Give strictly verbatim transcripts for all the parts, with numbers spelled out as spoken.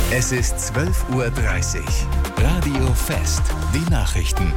Es ist zwölf Uhr dreißig. Radio Fest. Die Nachrichten.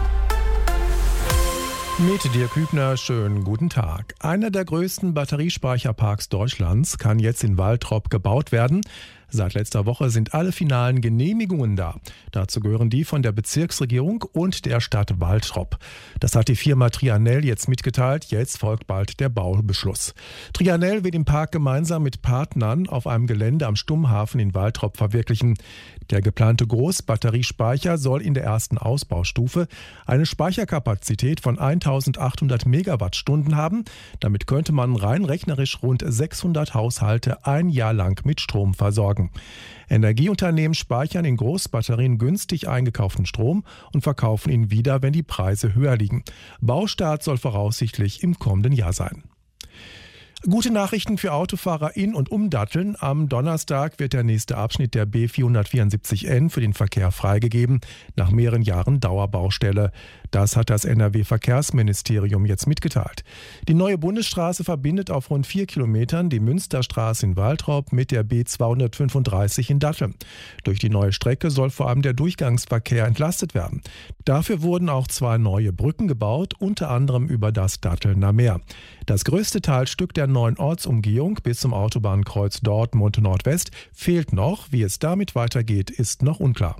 Mit Dirk Hübner, schönen guten Tag. Einer der größten Batteriespeicherparks Deutschlands kann jetzt in Waltrop gebaut werden. Seit letzter Woche sind alle finalen Genehmigungen da. Dazu gehören die von der Bezirksregierung und der Stadt Waltrop. Das hat die Firma Trianel jetzt mitgeteilt. Jetzt folgt bald der Baubeschluss. Trianel will den Park gemeinsam mit Partnern auf einem Gelände am Stummhafen in Waltrop verwirklichen. Der geplante Großbatteriespeicher soll in der ersten Ausbaustufe eine Speicherkapazität von eintausendachthundert Megawattstunden haben. Damit könnte man rein rechnerisch rund sechshundert Haushalte ein Jahr lang mit Strom versorgen. Energieunternehmen speichern in Großbatterien günstig eingekauften Strom und verkaufen ihn wieder, wenn die Preise höher liegen. Baustart soll voraussichtlich im kommenden Jahr sein. Gute Nachrichten für Autofahrer in und um Datteln. Am Donnerstag wird der nächste Abschnitt der B vierhundertvierundsiebzig N für den Verkehr freigegeben, nach mehreren Jahren Dauerbaustelle. Das hat das N R W-Verkehrsministerium jetzt mitgeteilt. Die neue Bundesstraße verbindet auf rund vier Kilometern die Münsterstraße in Waltrop mit der B zweihundertfünfunddreißig in Datteln. Durch die neue Strecke soll vor allem der Durchgangsverkehr entlastet werden. Dafür wurden auch zwei neue Brücken gebaut, unter anderem über das Dattelner Meer. Das größte Teilstück der neuen Ortsumgehung bis zum Autobahnkreuz Dortmund Nordwest fehlt noch. Wie es damit weitergeht, ist noch unklar.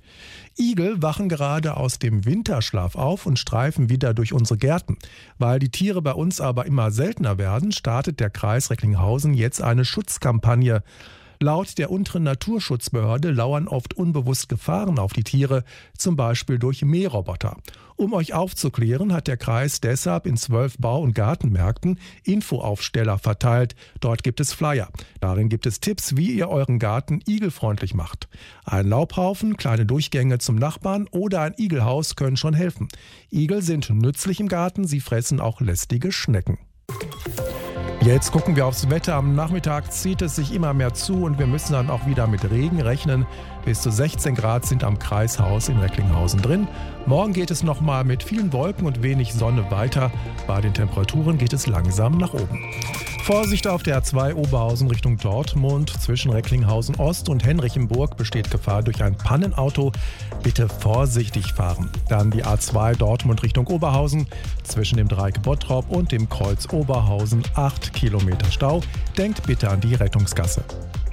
Igel wachen gerade aus dem Winterschlaf auf und streifen wieder durch unsere Gärten. Weil die Tiere bei uns aber immer seltener werden, startet der Kreis Recklinghausen jetzt eine Schutzkampagne. Laut der unteren Naturschutzbehörde lauern oft unbewusst Gefahren auf die Tiere, zum Beispiel durch Mähroboter. Um euch aufzuklären, hat der Kreis deshalb in zwölf Bau- und Gartenmärkten Infoaufsteller verteilt. Dort gibt es Flyer. Darin gibt es Tipps, wie ihr euren Garten igelfreundlich macht. Ein Laubhaufen, kleine Durchgänge zum Nachbarn oder ein Igelhaus können schon helfen. Igel sind nützlich im Garten, sie fressen auch lästige Schnecken. Jetzt gucken wir aufs Wetter. Am Nachmittag zieht es sich immer mehr zu und wir müssen dann auch wieder mit Regen rechnen. Bis zu sechzehn Grad sind am Kreishaus in Recklinghausen drin. Morgen geht es nochmal mit vielen Wolken und wenig Sonne weiter. Bei den Temperaturen geht es langsam nach oben. Vorsicht auf der A zwei Oberhausen Richtung Dortmund. Zwischen Recklinghausen Ost und Henrichenburg besteht Gefahr durch ein Pannenauto. Bitte vorsichtig fahren. Dann die A zwei Dortmund Richtung Oberhausen. Zwischen dem Dreieck Bottrop und dem Kreuz Oberhausen acht Kilometer Stau. Denkt bitte an die Rettungsgasse.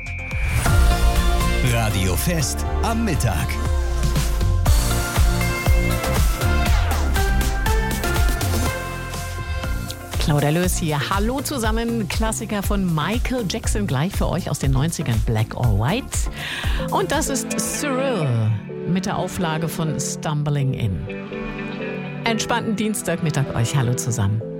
Radio Fest am Mittag. Claudia Löß hier. Hallo zusammen. Klassiker von Michael Jackson gleich für euch aus den neunzigern, Black or White. Und das ist Cyril mit der Auflage von Stumbling In. Entspannten Dienstagmittag euch. Hallo zusammen.